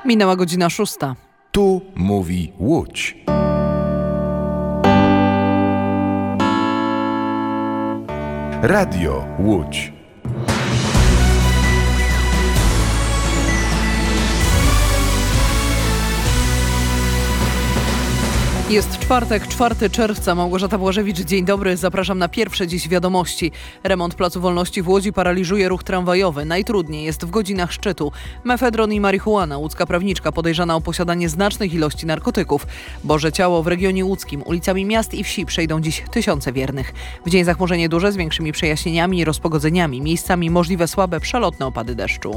Minęła godzina 6. Tu mówi Łódź. Radio Łódź. Jest czwartek, 4 czerwca. Małgorzata Błażewicz, dzień dobry. Zapraszam na pierwsze dziś wiadomości. Remont Placu Wolności w Łodzi paraliżuje ruch tramwajowy. Najtrudniej jest w godzinach szczytu. Mefedron i marihuana. Łódzka prawniczka podejrzana o posiadanie znacznych ilości narkotyków. Boże Ciało w regionie łódzkim. Ulicami miast i wsi przejdą dziś tysiące wiernych. W dzień zachmurzenie duże z większymi przejaśnieniami i rozpogodzeniami. Miejscami możliwe słabe, przelotne opady deszczu.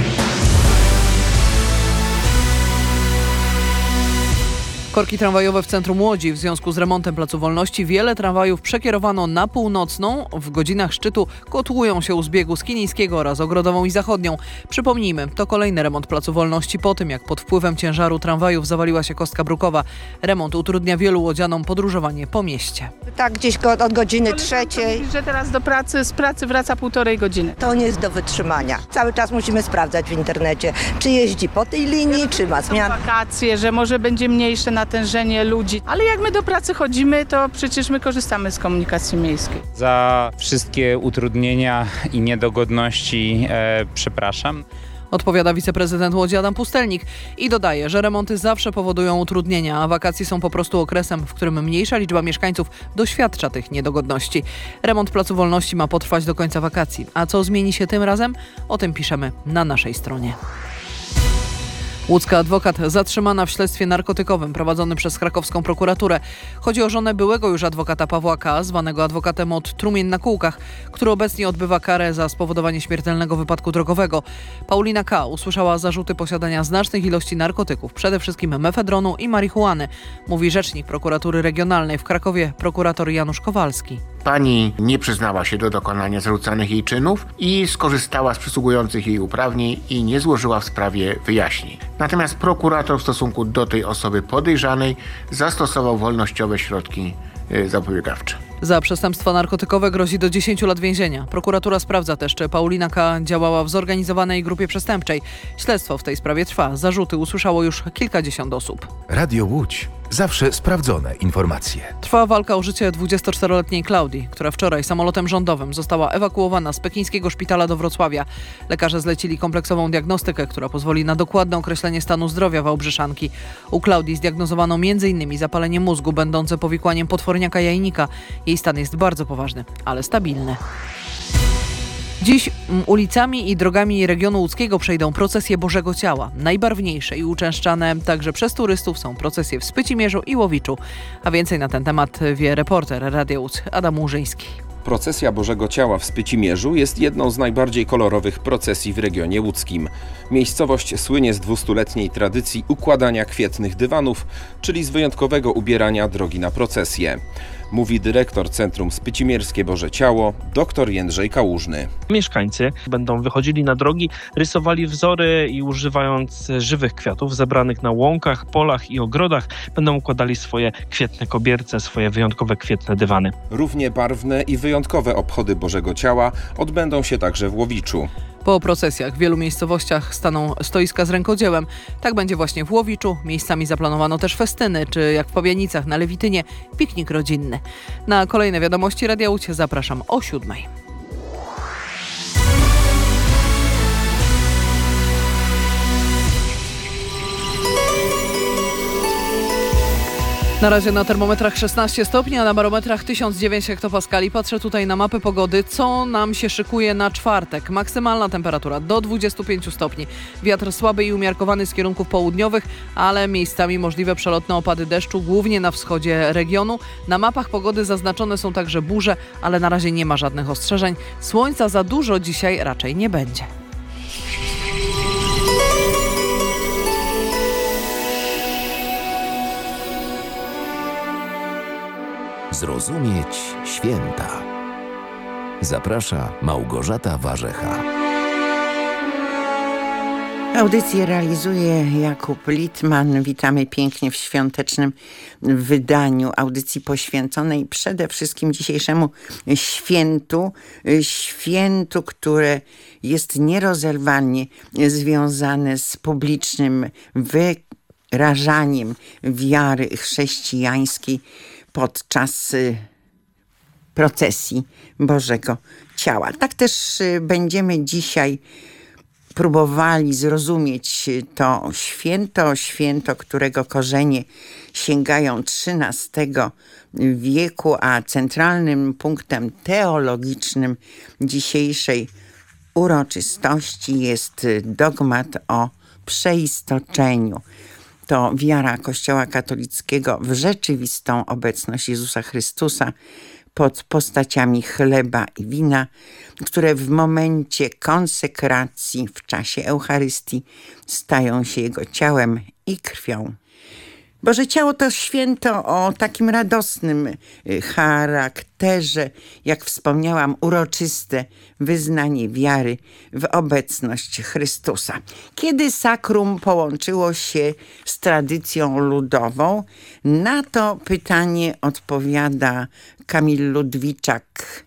Korki tramwajowe w centrum Łodzi. W związku z remontem Placu Wolności wiele tramwajów przekierowano na północną. W godzinach szczytu kotłują się u zbiegu z Kilińskiego oraz Ogrodową i Zachodnią. Przypomnijmy, to kolejny remont Placu Wolności po tym, jak pod wpływem ciężaru tramwajów zawaliła się kostka brukowa. Remont utrudnia wielu łodzianom podróżowanie po mieście. Tak, gdzieś od godziny 3:00. Że teraz z pracy wraca 1,5 godziny. To nie jest do wytrzymania. Cały czas musimy sprawdzać w internecie, czy jeździ po tej linii, czy ma zmian. Wakacje, że może będzie mniejsze natężenie ludzi. Ale jak my do pracy chodzimy, to przecież my korzystamy z komunikacji miejskiej. Za wszystkie utrudnienia i niedogodności przepraszam. Odpowiada wiceprezydent Łodzi Adam Pustelnik i dodaje, że remonty zawsze powodują utrudnienia, a wakacje są po prostu okresem, w którym mniejsza liczba mieszkańców doświadcza tych niedogodności. Remont Placu Wolności ma potrwać do końca wakacji. A co zmieni się tym razem? O tym piszemy na naszej stronie. Łódzka adwokat zatrzymana w śledztwie narkotykowym prowadzonym przez krakowską prokuraturę. Chodzi o żonę byłego już adwokata Pawła K., zwanego adwokatem od trumien na kółkach, który obecnie odbywa karę za spowodowanie śmiertelnego wypadku drogowego. Paulina K. usłyszała zarzuty posiadania znacznych ilości narkotyków, przede wszystkim mefedronu i marihuany, mówi rzecznik prokuratury regionalnej w Krakowie, prokurator Janusz Kowalski. Pani nie przyznała się do dokonania zarzucanych jej czynów i skorzystała z przysługujących jej uprawnień i nie złożyła w sprawie wyjaśnień. Natomiast prokurator w stosunku do tej osoby podejrzanej zastosował wolnościowe środki zapobiegawcze. Za przestępstwo narkotykowe grozi do 10 lat więzienia. Prokuratura sprawdza też, czy Paulina K. działała w zorganizowanej grupie przestępczej. Śledztwo w tej sprawie trwa. Zarzuty usłyszało już kilkadziesiąt osób. Radio Łódź. Zawsze sprawdzone informacje. Trwa walka o życie 24-letniej Klaudii, która wczoraj samolotem rządowym została ewakuowana z pekińskiego szpitala do Wrocławia. Lekarze zlecili kompleksową diagnostykę, która pozwoli na dokładne określenie stanu zdrowia Wałbrzyszanki. U Klaudii zdiagnozowano m.in. zapalenie mózgu będące powikłaniem potworniaka jajnika. Jej stan jest bardzo poważny, ale stabilny. Dziś ulicami i drogami regionu łódzkiego przejdą procesje Bożego Ciała. Najbarwniejsze i uczęszczane także przez turystów są procesje w Spycimierzu i Łowiczu. A więcej na ten temat wie reporter Radia Łódź Adam Łużyński. Procesja Bożego Ciała w Spycimierzu jest jedną z najbardziej kolorowych procesji w regionie łódzkim. Miejscowość słynie z 200-letniej tradycji układania kwietnych dywanów, czyli z wyjątkowego ubierania drogi na procesję. Mówi dyrektor Centrum Spycimierskie Boże Ciało, dr Jędrzej Kałużny. Mieszkańcy będą wychodzili na drogi, rysowali wzory i używając żywych kwiatów zebranych na łąkach, polach i ogrodach będą układali swoje kwietne kobierce, swoje wyjątkowe kwietne dywany. Równie barwne i wyjątkowe obchody Bożego Ciała odbędą się także w Łowiczu. Po procesjach w wielu miejscowościach staną stoiska z rękodziełem. Tak będzie właśnie w Łowiczu. Miejscami zaplanowano też festyny, czy jak w Pabianicach na Lewitynie, piknik rodzinny. Na kolejne wiadomości Radia Łódź zapraszam o 7:00. Na razie na termometrach 16 stopni, a na barometrach 1009 hektopaskali. Patrzę tutaj na mapy pogody, co nam się szykuje na czwartek. Maksymalna temperatura do 25 stopni. Wiatr słaby i umiarkowany z kierunków południowych, ale miejscami możliwe przelotne opady deszczu, głównie na wschodzie regionu. Na mapach pogody zaznaczone są także burze, ale na razie nie ma żadnych ostrzeżeń. Słońca za dużo dzisiaj raczej nie będzie. Zrozumieć święta. Zaprasza Małgorzata Warzecha. Audycję realizuje Jakub Litman. Witamy pięknie w świątecznym wydaniu audycji poświęconej przede wszystkim dzisiejszemu świętu, które jest nierozerwalnie związane z publicznym wyrażaniem wiary chrześcijańskiej podczas procesji Bożego Ciała. Tak też będziemy dzisiaj próbowali zrozumieć to święto, którego korzenie sięgają XIII wieku, a centralnym punktem teologicznym dzisiejszej uroczystości jest dogmat o przeistoczeniu. To wiara Kościoła katolickiego w rzeczywistą obecność Jezusa Chrystusa pod postaciami chleba i wina, które w momencie konsekracji, w czasie Eucharystii stają się Jego ciałem i krwią. Boże Ciało to święto o takim radosnym charakterze, jak wspomniałam, uroczyste wyznanie wiary w obecność Chrystusa. Kiedy sakrum połączyło się z tradycją ludową? Na to pytanie odpowiada Kamil Ludwiczak,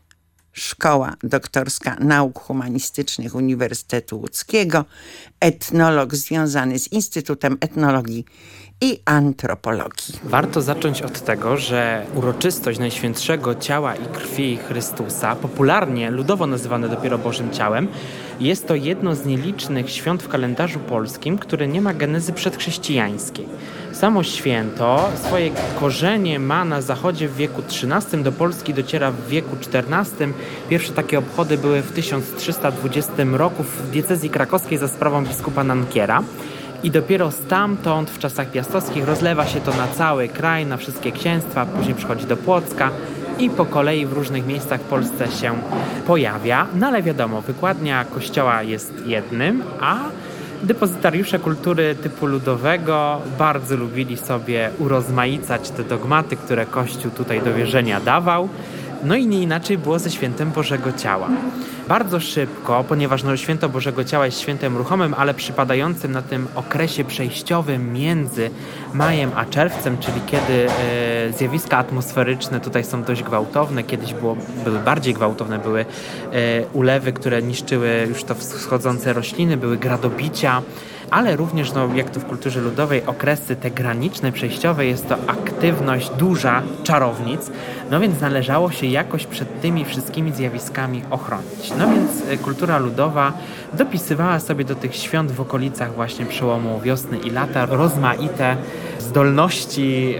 Szkoła Doktorska Nauk Humanistycznych Uniwersytetu Łódzkiego, etnolog związany z Instytutem Etnologii i Antropologii. Warto zacząć od tego, że uroczystość Najświętszego Ciała i Krwi Chrystusa, popularnie ludowo nazywane dopiero Bożym Ciałem, jest to jedno z nielicznych świąt w kalendarzu polskim, które nie ma genezy przedchrześcijańskiej. Samo święto swoje korzenie ma na zachodzie w wieku XIII, do Polski dociera w wieku XIV. Pierwsze takie obchody były w 1320 roku w diecezji krakowskiej za sprawą biskupa Nankiera. I dopiero stamtąd w czasach piastowskich rozlewa się to na cały kraj, na wszystkie księstwa, później przychodzi do Płocka i po kolei w różnych miejscach w Polsce się pojawia. No ale wiadomo, wykładnia Kościoła jest jednym, a depozytariusze kultury typu ludowego bardzo lubili sobie urozmaicać te dogmaty, które Kościół tutaj do wierzenia dawał. No i nie inaczej było ze świętem Bożego Ciała. Bardzo szybko, ponieważ święto Bożego Ciała jest świętem ruchomym, ale przypadającym na tym okresie przejściowym między majem a czerwcem, czyli kiedy zjawiska atmosferyczne tutaj są dość gwałtowne, kiedyś były bardziej gwałtowne, były ulewy, które niszczyły już to wschodzące rośliny, były gradobicia, ale również, jak to w kulturze ludowej, okresy te graniczne, przejściowe, jest to aktywność duża czarownic, więc należało się jakoś przed tymi wszystkimi zjawiskami ochronić. Więc kultura ludowa dopisywała sobie do tych świąt w okolicach właśnie przełomu wiosny i lata rozmaite zdolności,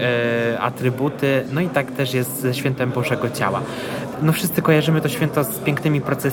atrybuty, i tak też jest ze świętem Bożego Ciała. Wszyscy kojarzymy to święto z pięknymi procesjami